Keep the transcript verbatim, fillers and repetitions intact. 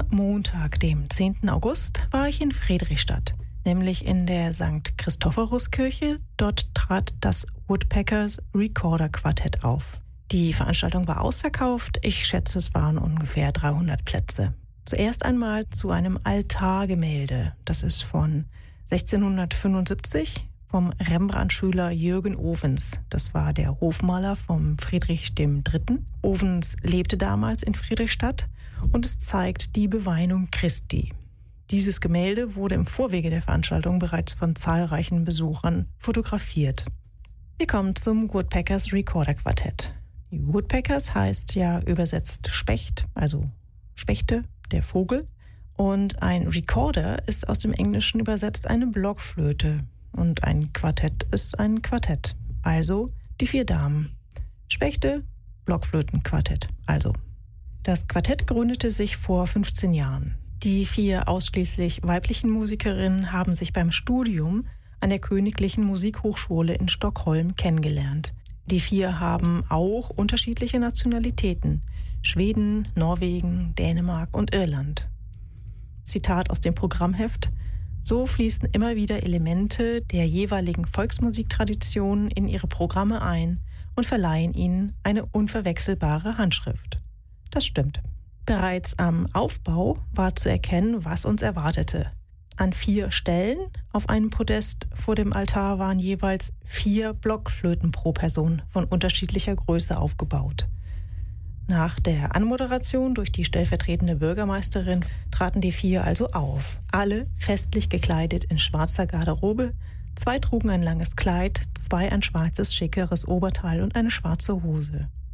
Montag, dem zehnten August, war ich in Friedrichstadt, nämlich in der Sankt Christophorus-Kirche. Dort trat das Woodpeckers Recorder Quartett auf. Die Veranstaltung war ausverkauft. Ich schätze, es waren ungefähr dreihundert Plätze. Zuerst einmal zu einem Altargemälde. Das ist von sechzehnhundertfünfundsiebzig vom Rembrandt-Schüler Jürgen Ovens. Das war der Hofmaler vom Friedrich der Dritte. Ovens lebte damals in Friedrichstadt und es zeigt die Beweihung Christi. Dieses Gemälde wurde im Vorwege der Veranstaltung bereits von zahlreichen Besuchern fotografiert. Wir kommen zum Woodpeckers Recorder Quartett. Die Woodpeckers heißt ja übersetzt Specht, also Spechte, der Vogel. Und ein Recorder ist aus dem Englischen übersetzt eine Blockflöte. Und ein Quartett ist ein Quartett, also die vier Damen. Spechte, Blockflötenquartett, also. Das Quartett gründete sich vor fünfzehn Jahren. Die vier ausschließlich weiblichen Musikerinnen haben sich beim Studium an der Königlichen Musikhochschule in Stockholm kennengelernt. Die vier haben auch unterschiedliche Nationalitäten: Schweden, Norwegen, Dänemark und Irland. Zitat aus dem Programmheft: So fließen immer wieder Elemente der jeweiligen Volksmusiktradition in ihre Programme ein und verleihen ihnen eine unverwechselbare Handschrift. Das stimmt. Bereits am Aufbau war zu erkennen, was uns erwartete. An vier Stellen auf einem Podest vor dem Altar waren jeweils vier Blockflöten pro Person von unterschiedlicher Größe aufgebaut. Nach der Anmoderation durch die stellvertretende Bürgermeisterin traten die vier also auf. Alle festlich gekleidet in schwarzer Garderobe. Zwei trugen ein langes Kleid, zwei ein schwarzes, schickeres Oberteil und eine schwarze Hose.